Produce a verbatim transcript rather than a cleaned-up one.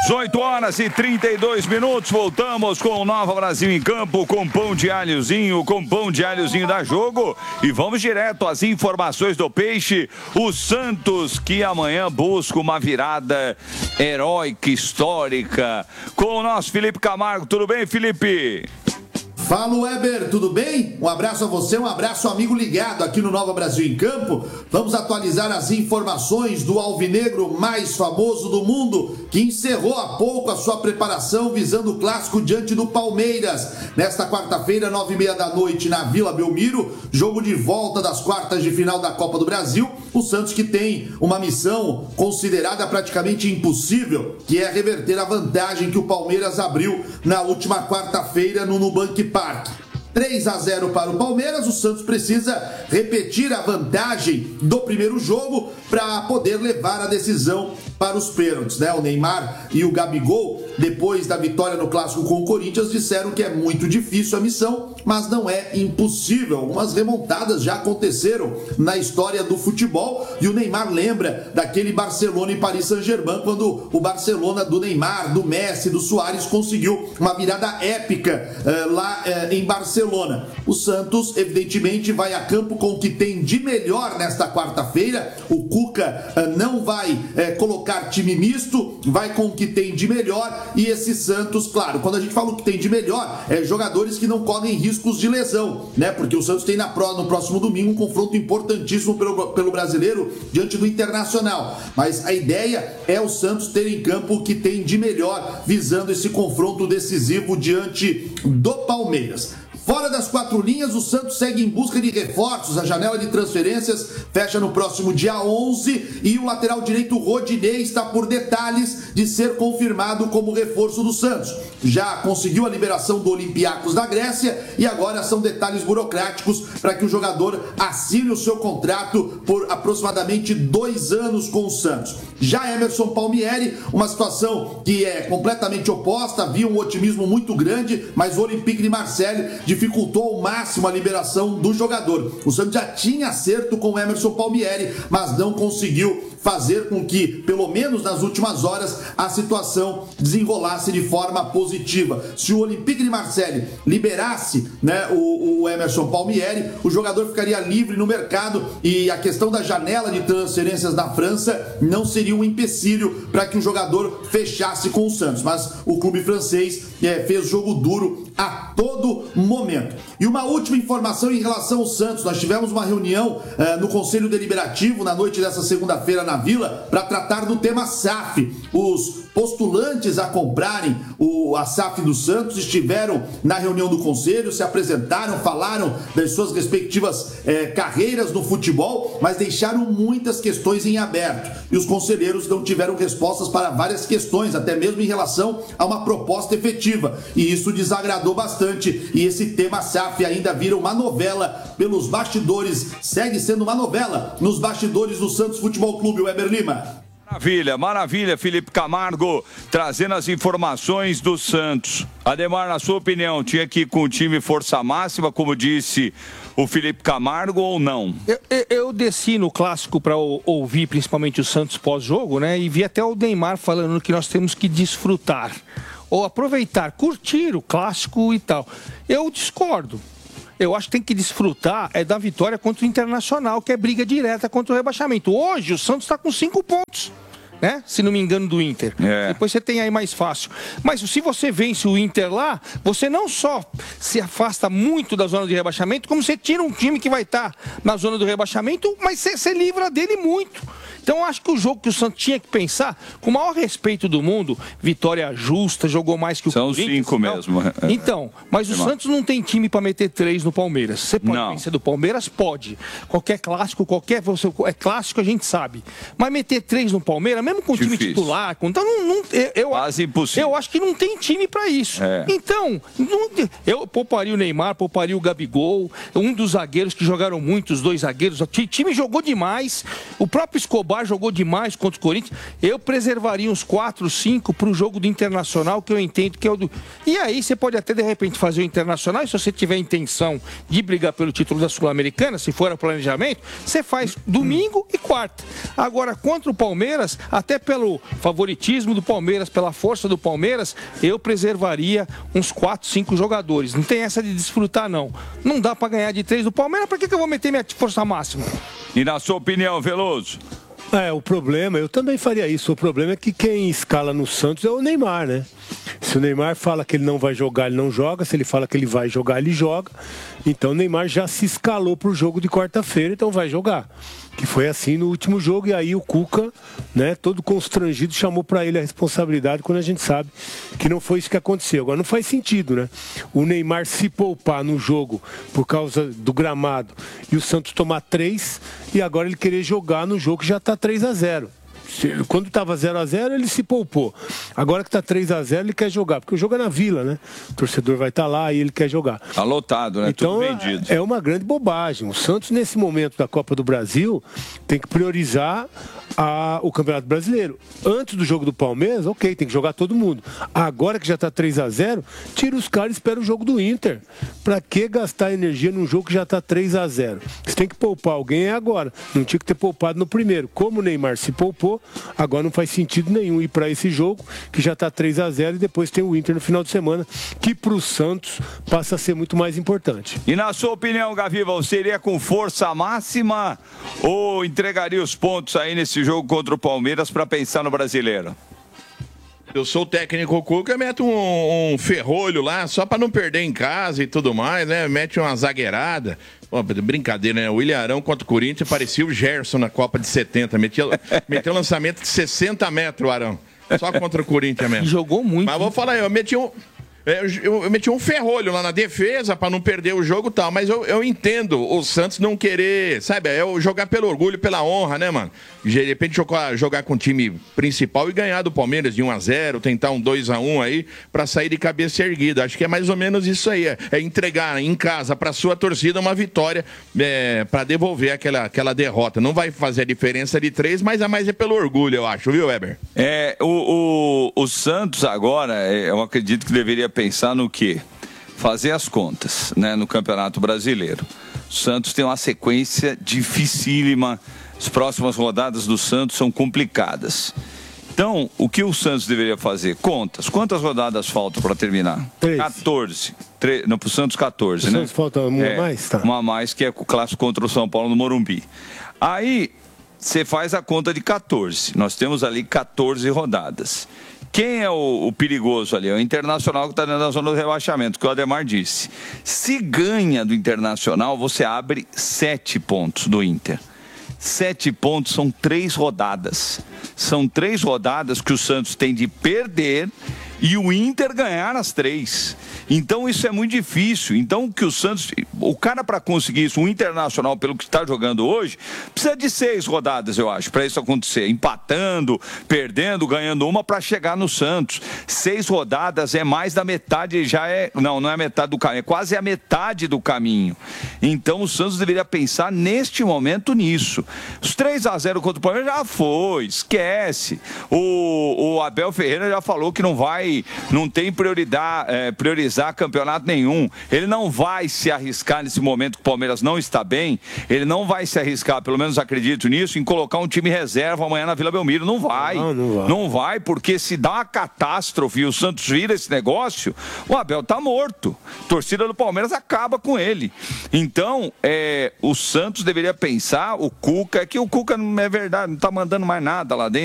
dezoito horas e trinta e dois minutos, voltamos com o Nova Brasil em Campo, com pão de alhozinho, com pão de alhozinho da Jogo. E vamos direto às informações do Peixe. O Santos, que amanhã busca uma virada heróica, histórica, com o nosso Felipe Camargo. Tudo bem, Felipe? Fala, Weber, tudo bem? Um abraço a você, um abraço amigo ligado aqui no Nova Brasil em Campo. Vamos atualizar as informações do alvinegro mais famoso do mundo, que encerrou há pouco a sua preparação visando o clássico diante do Palmeiras. Nesta quarta-feira, nove e meia da noite, na Vila Belmiro, jogo de volta das quartas de final da Copa do Brasil. O Santos, que tem uma missão considerada praticamente impossível, que é reverter a vantagem que o Palmeiras abriu na última quarta-feira no Nubank Park. três a zero para o Palmeiras. O Santos precisa repetir a vantagem do primeiro jogo para poder levar a decisão para os pênaltis, né? O Neymar e o Gabigol, depois da vitória no clássico com o Corinthians, disseram que é muito difícil a missão, mas não é impossível. Algumas remontadas já aconteceram na história do futebol, e o Neymar lembra daquele Barcelona e Paris Saint-Germain, quando o Barcelona do Neymar, do Messi, do Suárez conseguiu uma virada épica uh, lá uh, em Barcelona. O Santos, evidentemente, vai a campo com o que tem de melhor nesta quarta-feira. O Cuca uh, não vai uh, colocar time misto, vai com o que tem de melhor. E esse Santos, claro, quando a gente fala o que tem de melhor, é jogadores que não correm riscos de lesão, né? Porque o Santos tem na pro, no próximo domingo um confronto importantíssimo pelo, pelo brasileiro diante do Internacional. Mas a ideia é o Santos ter em campo o que tem de melhor, visando esse confronto decisivo diante do Palmeiras. Fora das quatro linhas, o Santos segue em busca de reforços. A janela de transferências fecha no próximo dia onze e o lateral direito Rodinei está por detalhes de ser confirmado como reforço do Santos. Já conseguiu a liberação do Olympiacos da Grécia e agora são detalhes burocráticos para que o jogador assine o seu contrato por aproximadamente dois anos com o Santos. Já Emerson Palmieri, uma situação que é completamente oposta, havia um otimismo muito grande, mas o Olympique de Marseille dificultou ao máximo a liberação do jogador. O Santos já tinha acerto com o Emerson Palmieri, mas não conseguiu fazer com que, pelo menos nas últimas horas, a situação desenrolasse de forma positiva. Se o Olympique de Marseille liberasse, né, o, o Emerson Palmieri, o jogador ficaria livre no mercado e a questão da janela de transferências na França não seria um empecilho para que o jogador fechasse com o Santos. Mas o clube francês é, fez jogo duro a todo momento. E uma última informação em relação ao Santos. Nós tivemos uma reunião é, no Conselho Deliberativo na noite dessa segunda-feira na Vila para tratar do tema S A F. Os postulantes a comprarem o, a S A F do Santos estiveram na reunião do Conselho, se apresentaram, falaram das suas respectivas é, carreiras no futebol, mas deixaram muitas questões em aberto. E os conselheiros não tiveram respostas para várias questões, até mesmo em relação a uma proposta efetiva. E isso desagradou bastante. E esse tema S A F ainda vira uma novela pelos bastidores. Segue sendo uma novela nos bastidores do Santos Futebol Clube, Weber Lima. Maravilha, maravilha, Felipe Camargo, trazendo as informações do Santos. Ademar, na sua opinião, tinha que ir com o time força máxima, como disse o Felipe Camargo, ou não? Eu, eu, eu desci no clássico para ouvir principalmente o Santos pós-jogo, né? E vi até o Neymar falando que nós temos que desfrutar, ou aproveitar, curtir o clássico e tal. Eu discordo. Eu acho que tem que desfrutar é da vitória contra o Internacional, que é briga direta contra o rebaixamento. Hoje o Santos está com cinco pontos, né? Se não me engano, do Inter. É. Depois você tem aí mais fácil. Mas se você vence o Inter lá, você não só se afasta muito da zona de rebaixamento, como você tira um time que vai estar na zona do rebaixamento, mas você, você livra dele muito. Então eu acho que o jogo que o Santos tinha que pensar, com o maior respeito do mundo, vitória justa, jogou mais que o Corinthians. São cinco então, mesmo. Então, mas o Santos não tem time para meter três no Palmeiras. Você pode não. vencer do Palmeiras? Pode. Qualquer clássico, qualquer... É clássico, a gente sabe. Mas meter três no Palmeiras, mesmo com o time titular, então não, não, eu, eu, quase impossível. Eu acho que não tem time para isso. É. Então, não, eu pouparia o Neymar, pouparia o Gabigol, um dos zagueiros que jogaram muito, os dois zagueiros. O time jogou demais. O próprio Escobar Neymar jogou demais contra o Corinthians. Eu preservaria uns quatro, cinco para o jogo do Internacional, que eu entendo que é o do... E aí você pode até, de repente, fazer o Internacional, e se você tiver intenção de brigar pelo título da Sul-Americana, se for o planejamento, você faz domingo e quarta. Agora, contra o Palmeiras, até pelo favoritismo do Palmeiras, pela força do Palmeiras, eu preservaria uns quatro, cinco jogadores. Não tem essa de desfrutar, não. Não dá para ganhar de três do Palmeiras, para que, que eu vou meter minha força máxima? E na sua opinião, Veloso? É, o problema, eu também faria isso. O problema é que quem escala no Santos é o Neymar, né? Se o Neymar fala que ele não vai jogar, ele não joga. Se ele fala que ele vai jogar, ele joga. Então o Neymar já se escalou para o jogo de quarta-feira, então vai jogar. Que foi assim no último jogo, e aí o Cuca, né, todo constrangido, chamou para ele a responsabilidade, quando a gente sabe que não foi isso que aconteceu. Agora não faz sentido, né? O Neymar se poupar no jogo por causa do gramado e o Santos tomar três, e agora ele querer jogar no jogo que já está três a zero. Quando estava zero a zero, ele se poupou. Agora que está três a zero, ele quer jogar. Porque o jogo é na Vila, né? O torcedor vai estar tá lá e ele quer jogar. Está lotado, né? Então, tudo vendido. É uma grande bobagem. O Santos, nesse momento da Copa do Brasil, tem que priorizar a, o Campeonato Brasileiro. Antes do jogo do Palmeiras, ok, tem que jogar todo mundo. Agora que já está três a zero, tira os caras e espera o jogo do Inter. Para que gastar energia num jogo que já está três a zero? Você tem que poupar alguém é agora. Não tinha que ter poupado no primeiro. Como o Neymar se poupou, agora não faz sentido nenhum ir para esse jogo, que já está três a zero, e depois tem o Inter no final de semana, que para o Santos passa a ser muito mais importante. E na sua opinião, Gaviva, você iria com força máxima ou entregaria os pontos aí nesse jogo contra o Palmeiras para pensar no brasileiro? Eu sou o técnico Cuca, mete um, um ferrolho lá, só para não perder em casa e tudo mais, né? Mete uma zagueirada. Pô, brincadeira, né? O William Arão contra o Corinthians parecia o Gerson na Copa de setenta. Meteu, meteu lançamento de sessenta metros, o Arão. Só contra o Corinthians mesmo. Jogou muito. Mas vou falar aí, eu meti um... Eu, eu meti um ferrolho lá na defesa para não perder o jogo e tal, mas eu, eu entendo o Santos não querer, sabe, é jogar pelo orgulho, pela honra, né, mano? De repente jogar, jogar com o time principal e ganhar do Palmeiras de um a zero, tentar um dois a um aí para sair de cabeça erguida. Acho que é mais ou menos isso aí, é, é entregar em casa para sua torcida uma vitória é, para devolver aquela, aquela derrota. Não vai fazer a diferença de três, mas a mais é pelo orgulho, eu acho, viu, Weber? É, o, o, o Santos agora, eu acredito que deveria pensar no quê? Fazer as contas, né, no Campeonato Brasileiro. O Santos tem uma sequência dificílima. As próximas rodadas do Santos são complicadas. Então, o que o Santos deveria fazer? Contas. Quantas rodadas faltam para terminar? Três. quatorze. Tre... Não, para o Santos, quatorze, o né? Santos falta uma é, a mais? Tá. Uma a mais, que é o clássico contra o São Paulo no Morumbi. Aí, você faz a conta de quatorze. Nós temos ali quatorze rodadas. Quem é o, o perigoso ali? É o Internacional, que está dentro da zona do rebaixamento, que o Ademar disse. Se ganha do Internacional, você abre sete pontos do Inter. Sete pontos são três rodadas. São três rodadas que o Santos tem de perder e o Inter ganhar as três. Então isso é muito difícil. Então o que o Santos, o cara, para conseguir isso, o Internacional, pelo que está jogando hoje, precisa de seis rodadas, eu acho, para isso acontecer, empatando, perdendo, ganhando uma, para chegar no Santos. Seis rodadas é mais da metade, já é, não, não é a metade do caminho, é quase a metade do caminho. Então o Santos deveria pensar neste momento nisso. Os três a zero contra o Palmeiras já foi, esquece. O, o Abel Ferreira já falou que não vai, não tem prioridade, é, priorizar campeonato nenhum. Ele não vai se arriscar nesse momento que o Palmeiras não está bem. Ele não vai se arriscar, pelo menos acredito nisso, em colocar um time reserva amanhã na Vila Belmiro. Não vai. Não, não vai. Não vai, porque se dá uma catástrofe e o Santos vira esse negócio, o Abel tá morto. A torcida do Palmeiras acaba com ele. Então, é, o Santos deveria pensar, o Cuca, é que o Cuca, não é verdade, não tá mandando mais nada lá dentro.